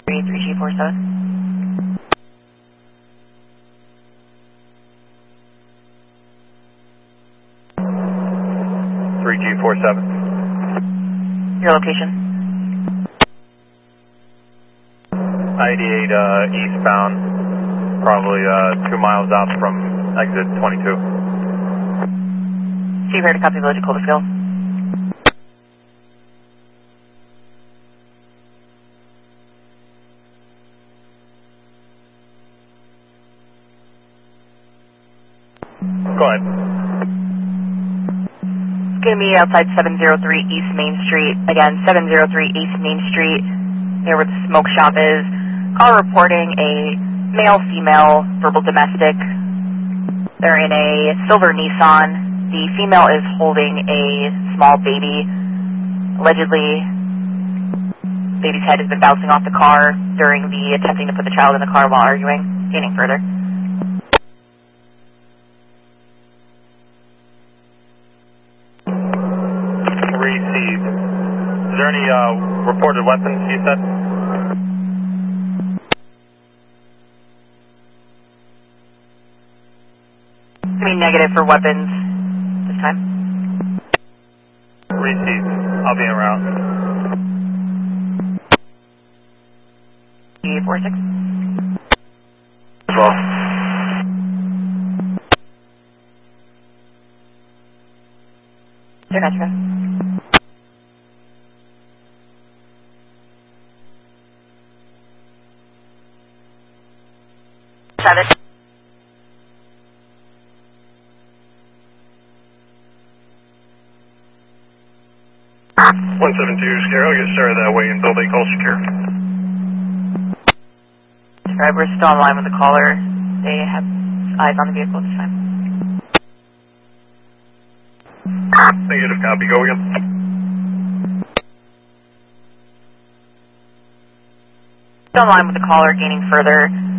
3G47. 3G47. Your location? 98 eastbound, probably 2 miles out from exit 22. Chief here to copy Village of Cloverfield. Go ahead. It's going to be outside 703 East Main Street. Again, 703 East Main Street, near where the smoke shop is. Call reporting a male-female verbal domestic. They're in a silver Nissan. The female is holding a small baby. Allegedly, baby's head has been bouncing off the car during the attempting to put the child in the car while arguing. Gaining further. Received. Is there any reported weapons, you said? I mean, negative for weapons this time. Received. I'll be en route. G46. Well. They're not true. Seven. 172 Sierra, get started that way until they call secure. We're still on line with the caller. They have eyes on the vehicle this time. Negative copy, go again. Still on line with the caller, gaining further.